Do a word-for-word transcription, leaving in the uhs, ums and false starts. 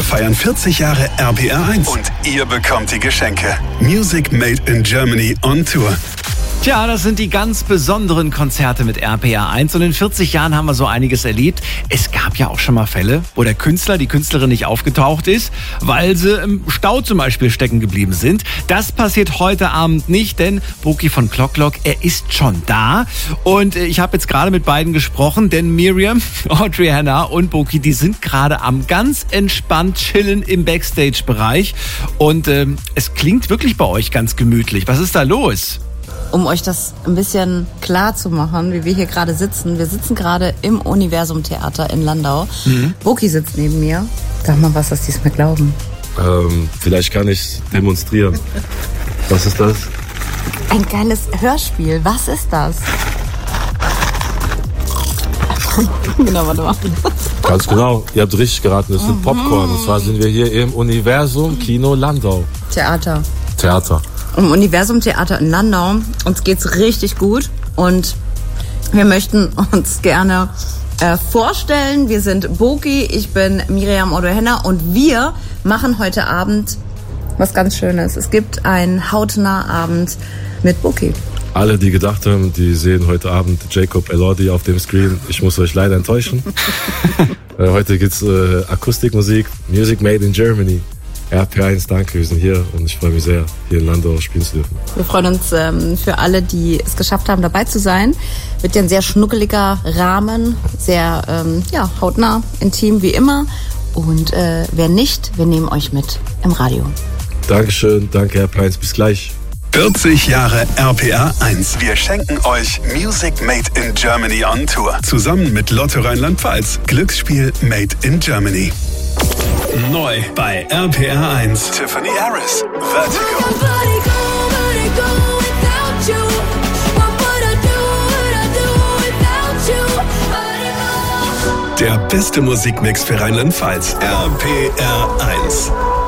feiern vierzig Jahre R P R eins. Und ihr bekommt die Geschenke. Music Made in Germany on Tour. Tja, das sind die ganz besonderen Konzerte mit R P R eins und in vierzig Jahren haben wir so einiges erlebt. Es gab ja auch schon mal Fälle, wo der Künstler, die Künstlerin nicht aufgetaucht ist, weil sie im Stau zum Beispiel stecken geblieben sind. Das passiert heute Abend nicht, denn Boki von Clock Clock, er ist schon da und ich habe jetzt gerade mit beiden gesprochen, denn Miriam, Audrey Hanna und Boki, die sind gerade am ganz entspannt chillen im Backstage-Bereich und äh, es klingt wirklich bei euch ganz gemütlich. Was ist da los? Um euch das ein bisschen klar zu machen, wie wir hier gerade sitzen. Wir sitzen gerade im Universum Theater in Landau. Mhm. Boki sitzt neben mir. Sag mal was, dass die es mir glauben. Ähm, vielleicht kann ich demonstrieren. Was ist das? Ein geiles Hörspiel. Was ist das? Genau, warte mal. Ganz genau. Ihr habt richtig geraten. Das sind Popcorn. Und zwar sind wir hier im Universum Kino Landau. Theater. Theater. Im Universum Theater in Landau. Uns geht's richtig gut und wir möchten uns gerne äh, vorstellen. Wir sind Boki, ich bin Miriam Audrey Hanna und wir machen heute Abend was ganz Schönes. Es gibt einen hautnah Abend mit Boki. Alle, die gedacht haben, die sehen heute Abend Jacob Elordi auf dem Screen. Ich muss euch leider enttäuschen. äh, heute gibt's äh, Akustikmusik, Music Made in Germany. R P R eins, danke, wir sind hier und ich freue mich sehr, hier in Landau spielen zu dürfen. Wir freuen uns ähm, für alle, die es geschafft haben, dabei zu sein. Wird ja ein sehr schnuckeliger Rahmen, sehr ähm, ja, hautnah, intim wie immer. Und äh, wer nicht, wir nehmen euch mit im Radio. Dankeschön, danke R P R eins, bis gleich. vierzig Jahre R P R eins. Wir schenken euch Music Made in Germany on Tour. Zusammen mit Lotto Rheinland-Pfalz. Glücksspiel Made in Germany. Neu bei R P R eins. Tiffany Harris, Vertigo. Der beste Musikmix für Rheinland-Pfalz. R P R eins.